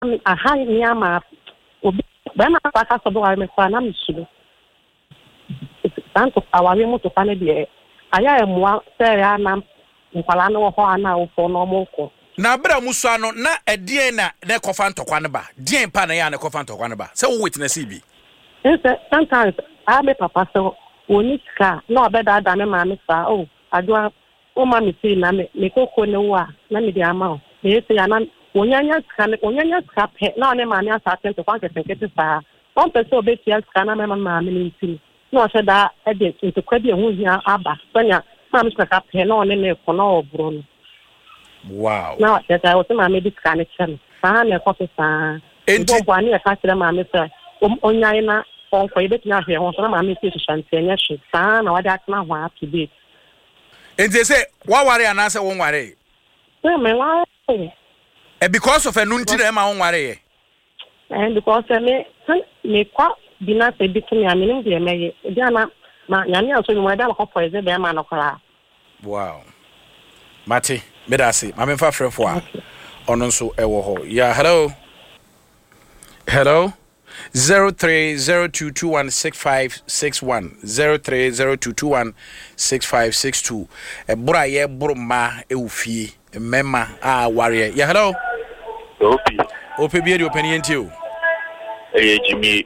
aha ni ama obi bana paka so do me kwa na misulo tanto awale mo to pa ne de aya emwa se ya na nkwala no ho ana wo no mo ko na bra muso ano na edien na ne kofa ntokwa ne ba dien pa na ya ne kofa ntokwa ne ba se wo witness bi sometimes I be papa so oni ska no obeda da me ma me sa o adwa o ma mi si na me koko ne wa na me di ama o me se ya na onyanya ska pe na ne ma ne asa tento kwa kete sa on pe so be ti ska na me ma me nti no se da e de to kwa bi hu hia aba sanya ma me ska pe na one ne ko na obro no wow na that I was ma me di ska ne chen sa na ko sa enti bo ani e ka kire ma me sa onyanya na on for ibet na hwe ho so na ma me ti shanti anya hwe sa na wada atna ho happy day enti say wa ware anase won ware me wa because of enunti na ma won ware ye and because me kwa bina se bitumi amini de meye dia na ma nyane aso ni wada ko poise be ma no kra wow mate me da se ma me fa frefo a ono nso ewo ho ya hello 0302216561 0302216562 ebura ye buruma ewufie mema a ware ya hello opi bi e di opani enti o Jimmy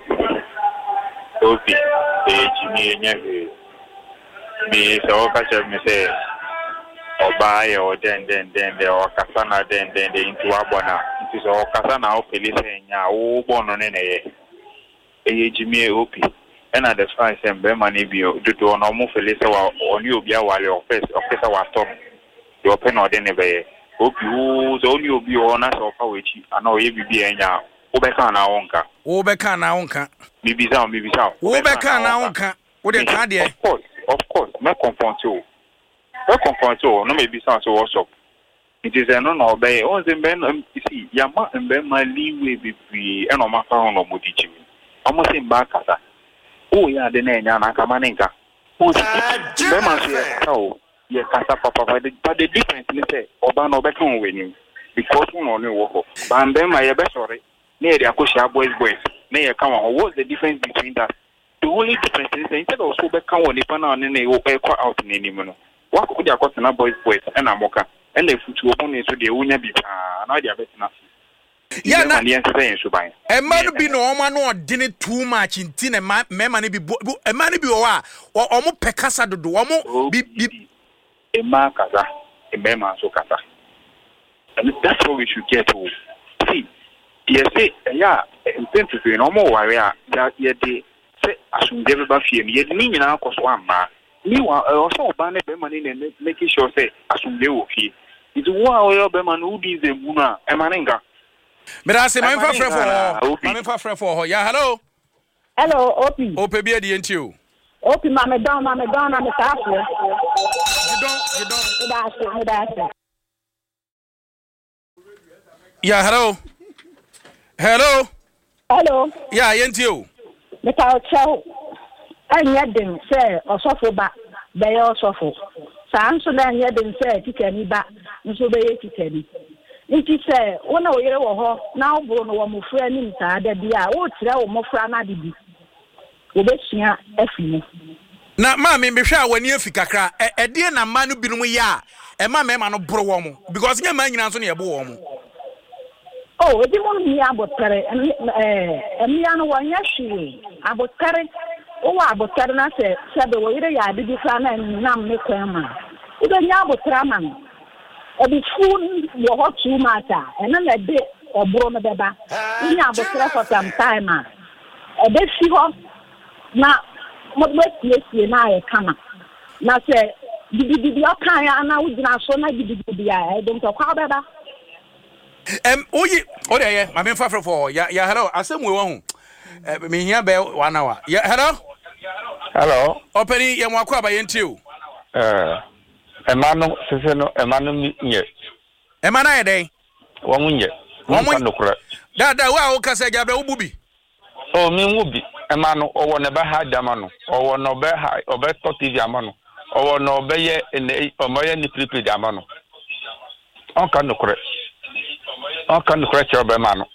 Opi Jimmy nyawe me so ka che me say oba ye o den o kasana den into abona nti so kasana o pelise nya wo bono ne ye Jimmy Opi and at the fine sem be mani bi do no mo pelise wa oni obi awale office wa tom do open o den be Opi wo so oni obi o na so fa wechi ana o ye bibi enya Obeka na onka. Bibisa. Obeka na onka. Wo de ka de. Of course. Me confront you. No me bisa so what's up. It is no obey. O ze ben see yama mbe maliwe bibi e no mafa ho no modichi mi. Omo se mba kasa. O ya de na enya na aka maninka. O se be ma so ye kasa papa but the difference is say oba no obeka on weni because no wo. Ba mbe ma ye be sorry. Near the Akosia boys. Near come on, what's the difference between that? The only difference is instead of so back on the panel and they will quite out in any minute. What could you got boys and Amoka and they put to open it to the Unia be an idea better enough. Yeah, not the answer should buy. A man be no man or didn't too much in tin and my money be a man be or almost pecasa do almost be a markaza, a mema so kata. And that's what we should get to see. Yes, yeah, intend to be no more warrior that ye de say assume never bafie me ye ni nyina akoso amba ni wa also ba na be mani na making sure say assume dey okay it wa o be man who be the guna e maninga me da say my fa frefo ho ya hello opi bi ade enti o opi ma me down na me sa afre you don't me da say ya hello yeah yenti o me ta chow anya dem say osofo ba be ye osofo sa nso na anya dem say tikani ba nso be ye tikani nti say wona oyere wo ho na obro no wo mofra ni nta da bia o tire wo mofra na de bi obesua afini na ma me hwe a wani afi kakra e na ma no binum ya e ma no bro wo mo because nya ma nyina nso na ye bo wo mo. Oh, edi mo ni abotare emia no wanya hwe abotare o wa abotare na se be wo yire ya bibi fra na nam ne kwan ma o be nya abotare ma no obi fu wo ho tu mata ena na de obro no beba ni abotare for some time a be fi ho na mo tie na e kama na se bibi o kan ya na wo gina so na bibi ya e dem to kwa beba oyi o de ye ma me fa frefo ya hello asemu we hu me hia be 1 hour ya hello operi ye mo akwa ba ye ntiu emanu sese no emanu nye emana ye den wo nye wo nokura da wa o kasa ja be ububi o mi wubi emanu owo ne ba ha jamanu owo no be ha obe to tv amanu owo no be ye o mo ye ni prepaid amanu on kan nokura ɔka no korɛ kyerɛ ɔbɛma no